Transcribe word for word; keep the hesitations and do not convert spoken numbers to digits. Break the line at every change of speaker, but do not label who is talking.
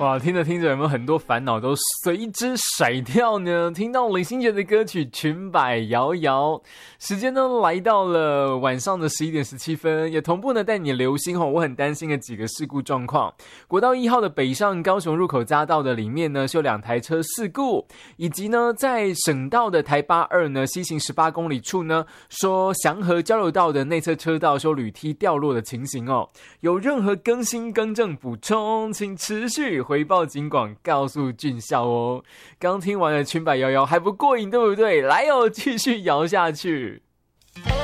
哇，听着听着有没有很多烦恼都随之甩掉呢？听到李心洁的歌曲《裙摆摇摇》，时间呢来到了晚上的十一点十七分，也同步呢带你留心我很担心的几个事故状况。国道一号的北上高雄入口匝道的里面呢，是有两台车事故，以及呢在省道的台八二呢西行十八公里处呢，说祥和交流道的内侧车道说铝梯掉落的情形哦。有任何更新更正补充，请持续回报警广，告诉俊孝哦。刚听完了裙摆摇摇还不过瘾，对不对？来哦，继续摇下去。